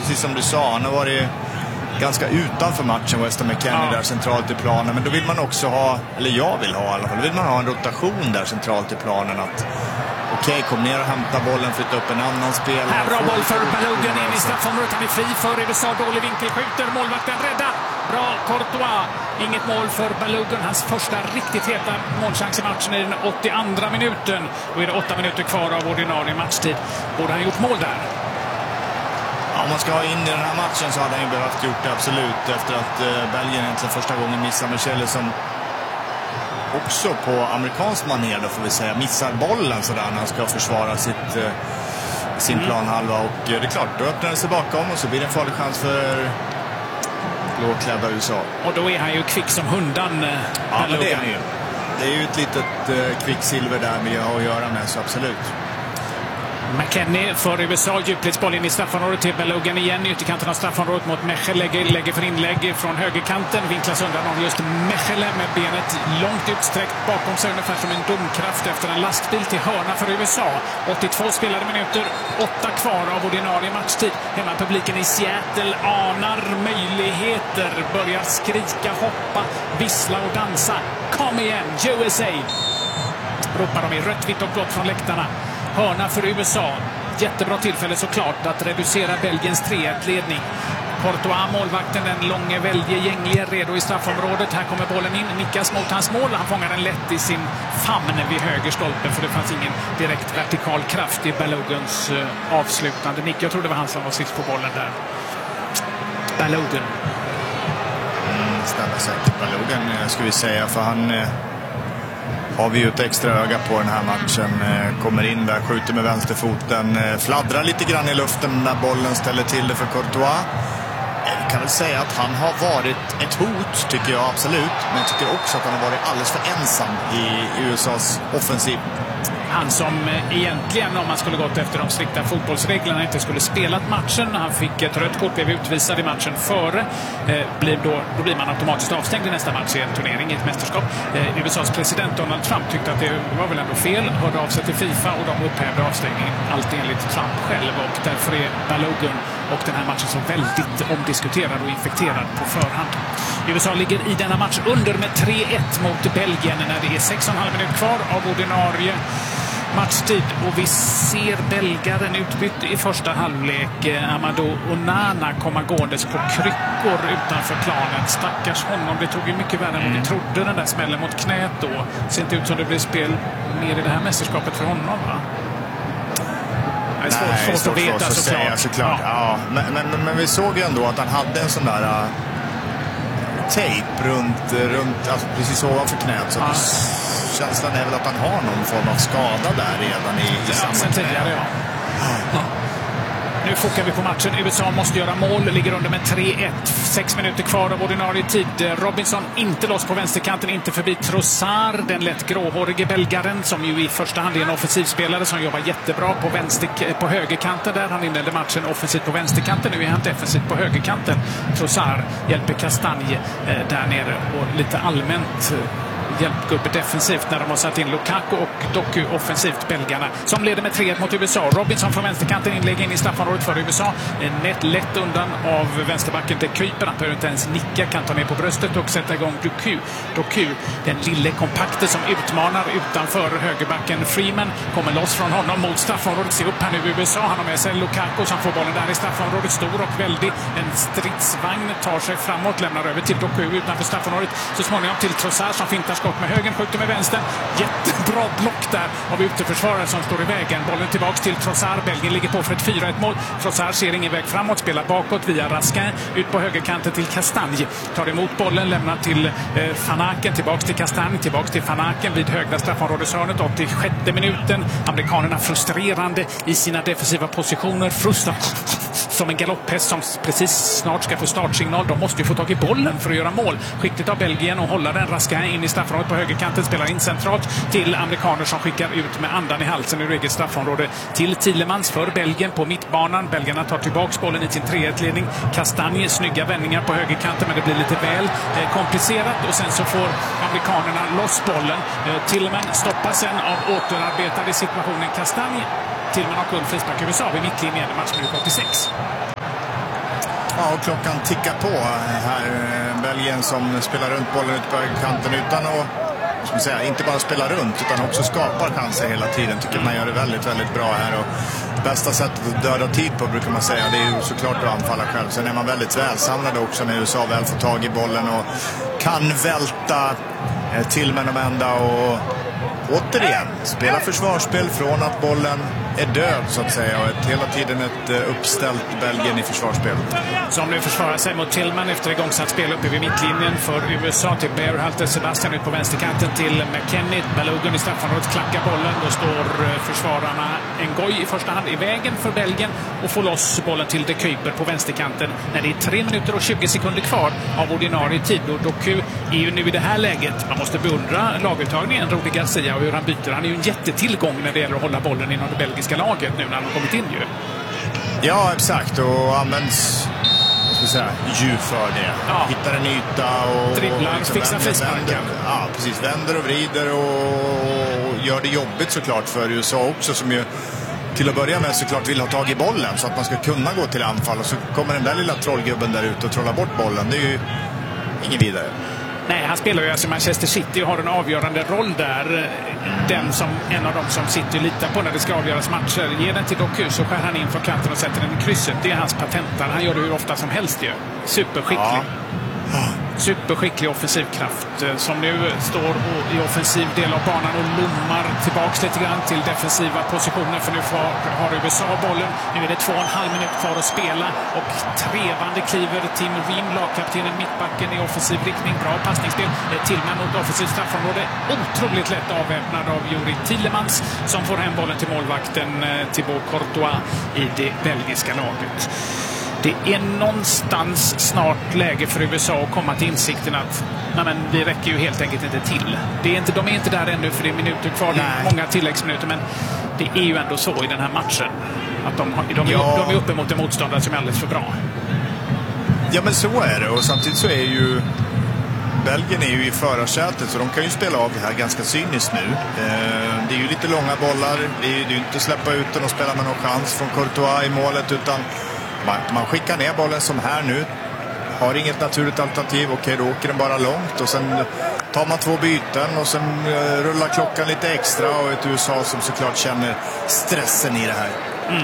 precis som du sa, han har varit ganska utanför matchen, Weston McKennie där centralt i planen. Men då vill man också ha, eller jag vill ha i alla fall, vill man ha en rotation där centralt i planen. Att okej, kom ner och hämta bollen, flytta upp en annan spelare. Här bra boll för Balogun in i straffområdet. Han är fri för USA. Dålig vinkel, skjuter. Målvakten rädda. Bra Courtois. Inget mål för Balogun. Hans första riktigt heta målchans i matchen i den 82:a minuten. Då är det 8 minuter kvar av ordinarie matchtid. Borde han gjort mål där? Ja, om man ska ha in i den här matchen så hade han ju behövt gjort det absolut. Efter att Belgien egentligen första gången missar Michele som också på amerikansk manér då får vi säga missar bollen sådär när han ska försvara sin planhalva, och det är klart, då öppnar den sig bakom och så blir det en farlig chans för blåklädda USA. Och då är han ju kvick som hundan. Ja, men det är han ju. Det är ju ett litet kvicksilver där med att göra med, så absolut. McKennie för USA, djupledsboll in i straffområdet till Balogun igen. Ytterkanten av straffområdet mot Mechele, lägger för inlägg från högerkanten. Vinklas undan av just Mechele med benet långt utsträckt bakom sig, ungefär som en domkraft efter en lastbil till hörna för USA. 82 spelade minuter, 8 kvar av ordinarie matchtid. Hemma publiken i Seattle anar möjligheter, börjar skrika, hoppa, vissla och dansa. Kom igen, USA! Ropar de i rött, vitt och blått från läktarna. Hörna för USA. Jättebra tillfälle såklart att reducera Belgiens 3-1-ledning. Courtois, målvakten, den långe välje gänglige, redo i straffområdet. Här kommer bollen in, nickas mot hans mål. Han fångar den lätt i sin famn vid höger stolpe, för det fanns ingen direkt vertikal kraft i Baloguns avslutande nick. Jag tror det var han som var sist på bollen där. Balogun. Stämmer säkert Balogun, ska vi säga, för han har vi ju ett extra öga på den här matchen. Kommer in där, skjuter med vänsterfoten, fladdrar lite grann i luften när bollen ställer till det för Courtois. Jag kan väl säga att han har varit ett hot, tycker jag absolut. Men jag tycker också att han har varit alldeles för ensam i USAs offensiv. Han som egentligen, om man skulle gått efter de strikta fotbollsreglerna, inte skulle spelat matchen. Han fick ett rött kort, blev utvisad i matchen före. Då blir man automatiskt avstängd i nästa match i en turnering, i ett mästerskap. USAs president Donald Trump tyckte att det var väl ändå fel. Hörde av sig till FIFA och de upphävde avstängningen. Allt enligt Trump själv. Och därför är Balogun och den här matchen så väldigt omdiskuterad och infekterad på förhand. USA ligger i denna match under med 3-1 mot Belgien när det är 6,5 minuter kvar av ordinarie matchtid, och vi ser belgaren utbytt i första halvlek. Amadou Onana kommer gåendes på kryckor utanför planen. Stackars honom, det tog ju mycket värre än vi trodde, den där smällen mot knät då. Ser inte ut som det blir spel mer i det här mästerskapet för honom, va? Det är svårt att veta såklart. Ja. Men vi såg ju ändå att han hade en sån där tejp runt alltså precis ovanför knät, så känslan är väl att han har någon form av skada där redan i samma tidigare, ja. Nu fokar vi på matchen. USA måste göra mål, ligger under med 3-1. 6 minuter kvar av ordinarie tid. Robinson inte loss på vänsterkanten, inte förbi Trossard, den lätt gråhårige belgaren som ju i första hand är en offensivspelare som jobbar jättebra på högerkanten där. Han inledde matchen offensivt på vänsterkanten, nu är han defensivt på högerkanten. Trossard hjälper Castagne där nere och lite allmänt hjälpgubbe defensivt när de har satt in Lukaku och Doku offensivt, belgarna som leder med 3-1 mot USA. Robinson från vänsterkanten, inlägg in i straffområdet för USA. Lätt undan av vänsterbacken till Kuiper. Han behöver inte ens nicka, kan ta ner på bröstet och sätta igång Doku, den lille kompakte som utmanar utanför högerbacken. Freeman kommer loss från honom mot straffområdet. Se upp här nu USA. Han har med sig Lukaku som får bollen där i straffområdet. Stor och väldig. En stridsvagn tar sig framåt, lämnar över till Doku utanför straffområdet. Så småningom till Trossard som fintar skott med högen, skjuter med vänstern. Jättebra block där av uteförsvarare som står i vägen. Bollen tillbaks till Trossard. Belgien ligger på för ett 4-1 mål. Trossard ser ingen väg framåt, spelar bakåt via Raskin. Ut på högerkanten till Castagne. Tar emot bollen, lämnar till Van Aken. Tillbaks till Castagne, tillbaks till Van Aken vid högra straffområdeshörnet. 86:e minuten. Amerikanerna frustrerande i sina defensiva positioner. Som en galopphäst som precis snart ska få startsignal. De måste ju få tag i bollen för att göra mål. Skickligt av Belgien och hålla den. Raskin in i straffområdet på högerkanten, spelar in centralt till amerikaner som skickar ut med andan i halsen ur eget straffområde till Tielemans för Belgien på mittbanan. Belgarna tar tillbaks bollen i sin 3-1-ledning. Castagne, snygga vändningar på högerkanten, men det blir lite väl komplicerat, och sen så får amerikanerna loss bollen. Tielemans stoppas sen av återarbetade situationen Castagne. Tillman har kull frispark USA vid mittlinjen i matchminut 86. Ja, och klockan tickar på här. Belgien som spelar runt bollen ut på kanten utan att, ska man säga, inte bara spela runt utan också skapar chanser hela tiden. Tycker man gör det väldigt, väldigt bra här. Och bästa sättet att döda tid på, brukar man säga, det är ju såklart att anfalla själv. Sen är man väldigt välsamlade också när USA väl får tag i bollen och kan välta till med de ända och återigen spela försvarsspel från att bollen är död så att säga, och hela tiden ett uppställt Belgien i försvarsspel. Som nu försvarar sig mot Tillman efter igångsatt spel uppe vid mittlinjen för USA till Berhalter, Sebastian ut på vänsterkanten till McKennie, Balogun i straffområdet klackar bollen. Då står försvararna Ngoy i första hand i vägen för Belgien och får loss bollen till De Kuyper på vänsterkanten när det är 3 minuter och 20 sekunder kvar av ordinarie tid. Och Doku är ju nu i det här läget, man måste beundra laguttagningen, Rudi Garcia, och hur han byter. Han är ju en jättetillgång när det gäller att hålla bollen inom det belgiska laget nu när han har kommit in ju. Ja, exakt. Och används djup för det. Ja. Hittar en yta och dribblar, liksom fixar frisparken. Ja, precis. Vänder och vrider och gör det jobbigt såklart för USA också, som ju till att börja med såklart vill ha tag i bollen så att man ska kunna gå till anfall, och så kommer den där lilla trollgubben där ute och trollar bort bollen. Det är ju ingen vidare. Nej, han spelar ju alltså Manchester City och har en avgörande roll där. En av dem som City litar på när det ska avgöras matcher. Ger den till Doku så skär han in från kanten och sätter den i krysset. Det är hans patentar. Han gör det hur ofta som helst ju. Superskicklig. Ja. Superskicklig offensivkraft som nu står i offensiv del av banan och lommar tillbaks lite grann till defensiva positioner, för nu har USA bollen. Nu är det 2,5 minuter kvar att spela och trevande kliver Timo Ream, lagkaptenen, mittbacken i offensiv riktning. Bra passningsspel. Tillman mot offensivt straffområde. Otroligt lätt avväpnad av Juri Tillemans som får hem bollen till målvakten Thibaut Courtois i det belgiska laget. Det är någonstans snart läge för USA att komma till insikten att vi räcker ju helt enkelt inte till. De är inte där ännu, för det är minuter kvar, många tilläggsminuter, men det är ju ändå så i den här matchen att de är uppe mot en motståndare som är alldeles för bra. Ja, men så är det, och samtidigt så är ju Belgien är ju i förarsätet, så de kan ju spela av det här ganska cyniskt nu. Det är ju lite långa bollar, det är ju inte släppa ut den och spela med någon chans från Courtois i målet, utan man skickar ner bollen som här nu. Har inget naturligt alternativ. Okej, då åker den bara långt. Och sen tar man 2 byten. Och sen rullar klockan lite extra. Och ett USA som såklart känner stressen i det här.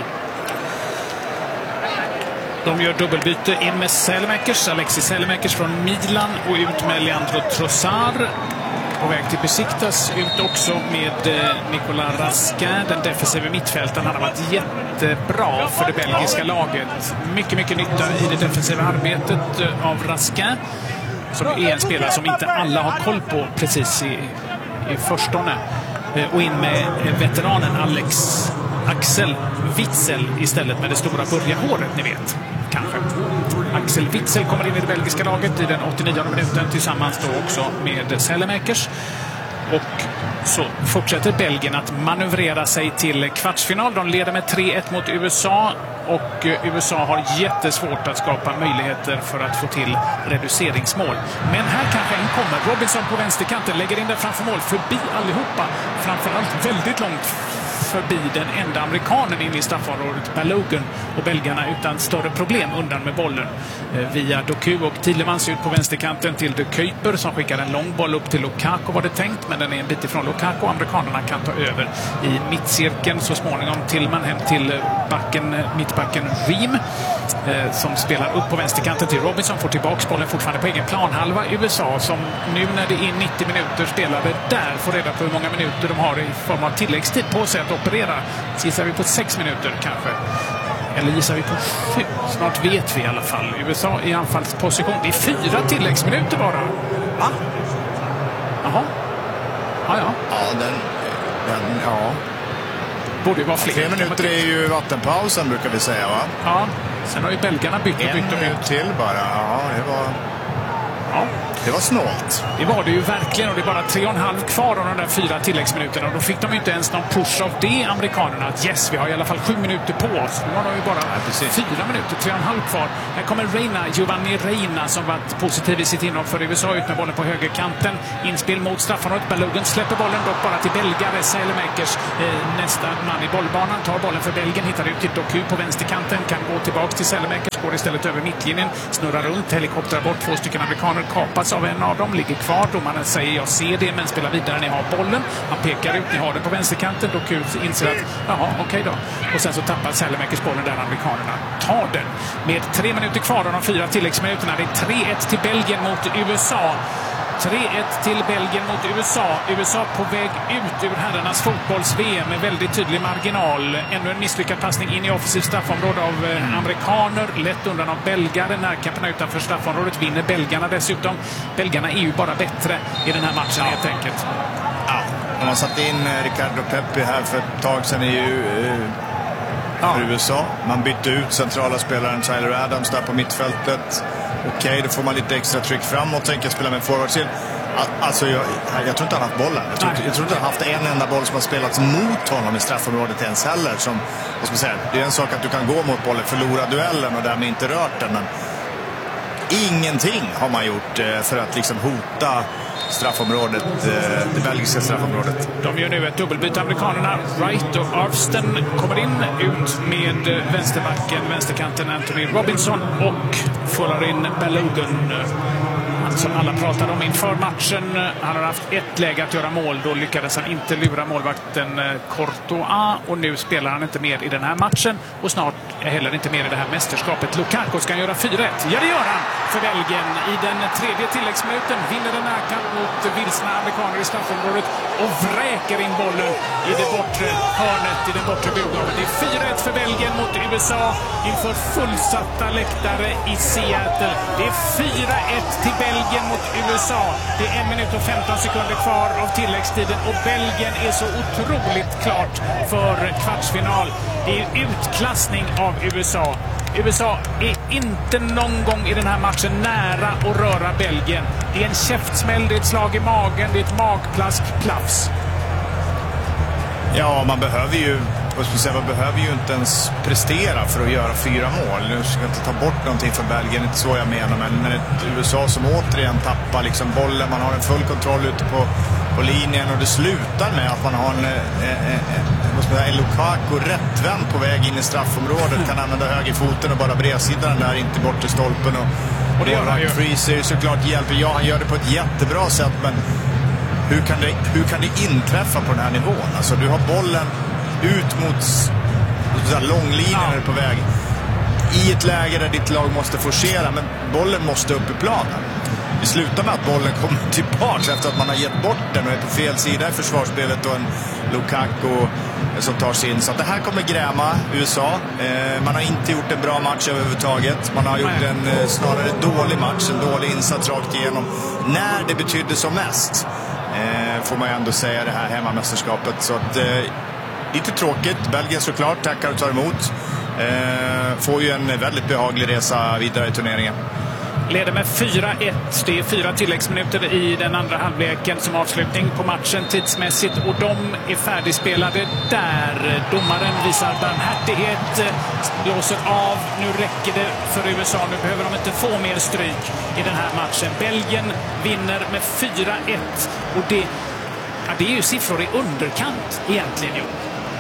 De gör dubbelbyte in med Alexis Selmakers från Milan. Och ut med Leandro Trossard. På väg till Besiktas, ut också med Nicolas Raskin, den defensiva mittfältaren. Han har varit jättebra för det belgiska laget. Mycket nytta i det defensiva arbetet av Raskin, som är en spelare som inte alla har koll på precis i förstone. Och in med veteranen Axel Witsel istället, med det stora börjarhåret, ni vet. Kanske. Axel Witsel kommer in i det belgiska laget i den 89:e minuten tillsammans då också med Selmakers. Och så fortsätter Belgien att manövrera sig till kvartsfinal. De leder med 3-1 mot USA och USA har jättesvårt att skapa möjligheter för att få till reduceringsmål. Men här kanske en kommer. Robinson på vänsterkanten lägger in den framför mål, förbi allihopa. Framförallt väldigt långt förbi den enda amerikanen in i straffområdet, Balogun, och belgarna utan större problem undan med bollen. Via Doku och Tillemans ut på vänsterkanten till De Kuyper som skickar en lång boll upp till Lukaku, var det tänkt, men den är en bit ifrån Lukaku. Amerikanerna kan ta över i mittcirkeln så småningom. Tillman hem till mittbacken Ream som spelar upp på vänsterkanten till Robinson, får tillbaka bollen fortfarande på egen planhalva. USA som nu när det är 90 minuter spelade där får reda på hur många minuter de har i form av tilläggstid på sig att operera. Så gissar vi på 6 minuter kanske. Eller gissar vi på 7? Snart vet vi i alla fall. USA i anfallsposition. Det är 4 tilläggsminuter bara. Va? Jaha. Ja. Ja. Borde ju vara fler. 3 minuter är ju vattenpausen, brukar vi säga, va? Ja. Sen har ju belgarna bytt och bytt. En minut till bara. Ja, det var... Ja. Det var snålt. Det var det ju verkligen, och det är bara 3,5 kvar av de där 4 tilläggsminuterna. Och då fick de ju inte ens någon push av det, amerikanerna. Att yes, vi har i alla fall 7 minuter på oss. Nu har de ju bara 4 minuter, 3,5 kvar. Här kommer Giovanni Reina som varit positiv i sitt inhopp för USA, ut med bollen på högerkanten. Inspel mot straffområdet. Balogun släpper bollen dock bara till belgare. Sälemäkers, nästa man i bollbanan, tar bollen för Belgien, hittar ut till Doku på vänsterkanten, kan gå tillbaka till Sälemäkers, går istället över mittlinjen, snurrar runt, helikoptrar bort, 2 stycken amerikaner, kapas av en av dem, ligger kvar. Domaren säger jag ser det, men spelar vidare, ni har bollen. Han pekar ut, ni har den på vänsterkanten. Doku inser att jaha, okej då. Och sen så tappar Sälemäkers bollen där amerikanerna tar den. Med 3 minuter kvar av de 4 tilläggsminuterna. Det är 3-1 till Belgien mot USA. 3-1 till Belgien mot USA. USA på väg ut ur herrarnas fotbolls-VM med väldigt tydlig marginal. Ännu en misslyckad passning in i offensivt straffområde av amerikaner. Lätt undan av belgare. Närkamperna utanför straffområdet vinner belgarna dessutom. Belgarna är ju bara bättre i den här matchen helt enkelt. Ja, de har satt in Ricardo Pepi här för ett tag sedan för USA. Man bytte ut centrala spelaren Tyler Adams där på mittfältet. Okej, då får man lite extra tryck framåt, tänker spela med forwards. Alltså, jag tror inte han har haft bollen. Jag tror inte han har haft en enda boll som har spelats mot honom i straffområdet ens heller. Som, vad ska man säga, det är en sak att du kan gå mot bollen, förlora duellen och därmed inte rört den. Men ingenting har man gjort för att liksom hota straffområdet, det belgiska straffområdet. De gör nu ett dubbelbyte, amerikanerna. Wright och Arvsten kommer in, ut med vänsterbacken, vänsterkanten Anthony Robinson, och får in Balogun, som alla pratade om inför matchen. Han har haft ett läge att göra mål, då lyckades han inte lura målvakten Courtois, och nu spelar han inte med i den här matchen och snart är heller inte med i det här mästerskapet. Lukaku ska göra 4-1. Ja, det gör han för Belgien i den 3:e tilläggsminuten. Vinner den närkamp mot vilsna amerikaner i straffområdet och vräker in bollen i det bortre hörnet, i den bortre budgaven. Det är 4-1 för Belgien mot USA inför fullsatta läktare i Seattle. Det är 4-1 till Belgien mot USA. Det är 1 minut och 15 sekunder kvar av tilläggstiden och Belgien är så otroligt klart för kvartsfinal. Det är utklassning av USA. USA är inte någon gång i den här matchen nära att röra Belgien. Det är en käftsmäll, det är ett slag i magen, det är ett magplask, plafs. Ja, man behöver ju inte ens prestera för att göra 4 mål. Nu ska jag inte ta bort någonting för Belgien, inte så jag menar, men ett USA som återigen tappar liksom bollen, man har en full kontroll ute på linjen och det slutar med att man har en Lukaku rättvänd på väg in i straffområdet, kan använda högerfoten och bara bredsidan där, inte bort till stolpen, och det gör han ju. Freezer såklart hjälper, ja, han gör det på ett jättebra sätt, men hur kan det inträffa på den här nivån? Alltså, du har bollen ut mot långlinjen på väg i ett läge där ditt lag måste forcera, men bollen måste upp i planen. Det slutar med att bollen kommer tillbaka efter att man har gett bort den och är på fel sida i försvarsspelet, och en Lukaku som tar sig in. Så att det här kommer gräma USA. Man har inte gjort en bra match överhuvudtaget. Man har gjort en snarare dålig match, en dålig insats rakt igenom när det betydde som mest. Får man ju ändå säga, det här hemmamästerskapet. Så att lite tråkigt. Belgien såklart tackar och tar emot. Får ju en väldigt behaglig resa vidare i turneringen. Leder med 4-1. Det är 4 tilläggsminuter i den andra halvleken som avslutning på matchen tidsmässigt, och de är färdigspelade där. Domaren visar barmhärtighet, blåser av. Nu räcker det för USA. Nu behöver de inte få mer stryk i den här matchen. Belgien vinner med 4-1, och det är ju siffror i underkant egentligen ju.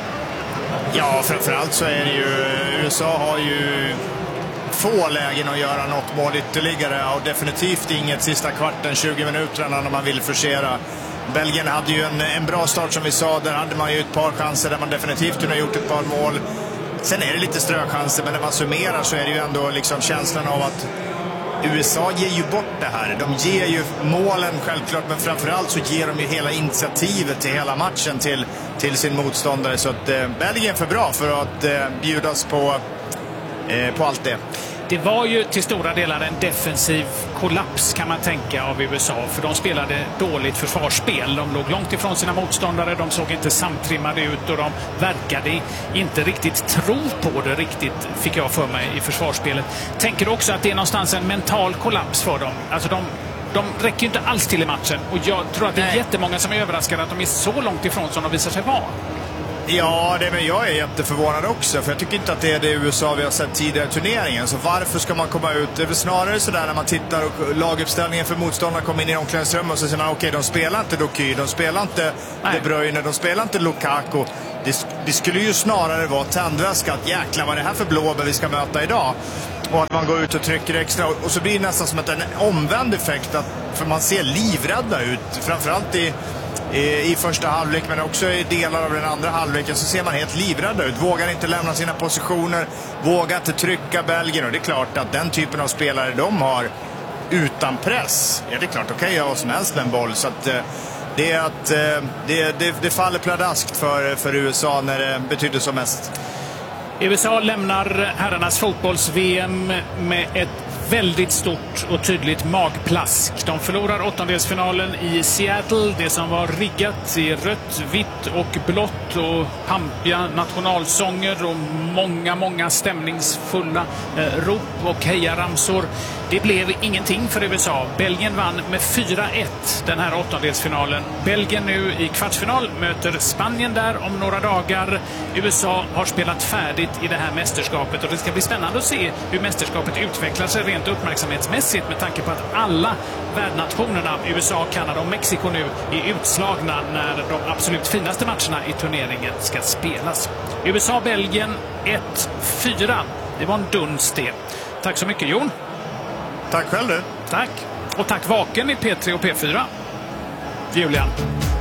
Ja, framförallt så är det ju, USA har ju få lägen att göra något mål ytterligare, och definitivt inget sista kvarten, 20 minuterna när man vill forcera. Belgien hade ju en bra start som vi sa, där hade man ju ett par chanser där man definitivt kunde ha gjort ett par mål. Sen är det lite ströchanser, men när man summerar så är det ju ändå liksom känslan av att USA ger ju bort det här. De ger ju målen självklart, men framförallt så ger de ju hela initiativet till hela matchen till sin motståndare. Så att Belgien är för bra för att bjudas på allt det. Det var ju till stora delar en defensiv kollaps, kan man tänka, av USA. För de spelade dåligt försvarsspel. De låg långt ifrån sina motståndare. De såg inte samtrimmade ut och de verkade inte riktigt tro på det riktigt, fick jag för mig, i försvarsspelet. Tänker du också att det är någonstans en mental kollaps för dem? Alltså de räcker ju inte alls till i matchen. Och jag tror att det är jättemånga som är överraskade att de är så långt ifrån som de visar sig vara. Ja, men jag är jätteförvånad också, för jag tycker inte att det är det USA vi har sett tidigare i turneringen. Så varför ska man komma ut? Det är väl snarare sådär när man tittar och laguppställningen för motståndarna kommer in i omklädningsrummet och så säger man okej, de spelar inte Doky, de spelar inte De Bruyne, de spelar inte Lukaku. Det skulle ju snarare vara tändväska att jäkla vad det här för blåbär vi ska möta idag. Och att man går ut och trycker extra. Och så blir det nästan som en omvänd effekt, för man ser livrädda ut. Framförallt i första halvlek, men också i delar av den andra halvleken så ser man helt livrädda ut. Vågar inte lämna sina positioner, vågar inte trycka Belgien. Och det är klart att den typen av spelare de har utan press, ja det är klart, de kan göra vad som helst med en boll. Så att det faller pladaskt för USA när det betyder som mest. USA lämnar herrarnas fotbolls-VM med ett väldigt stort och tydligt magplask. De förlorar åttondelsfinalen i Seattle. Det som var riggat i rött, vitt och blått och pampiga nationalsånger och många stämningsfulla rop och hejaramsor. Det blev ingenting för USA. Belgien vann med 4-1 den här åttondelsfinalen. Belgien nu i kvartsfinal möter Spanien där om några dagar. USA har spelat färdigt i det här mästerskapet och det ska bli spännande att se hur mästerskapet utvecklar sig rent uppmärksamhetsmässigt med tanke på att alla värdnationerna, USA, Kanada och Mexiko nu är utslagna när de absolut finaste matcherna i turneringen ska spelas. USA-Belgien 1-4. Det var en duns det. Tack så mycket, Jon. Tack själv du. Tack. Och tack Vaken i P3 och P4. Julian.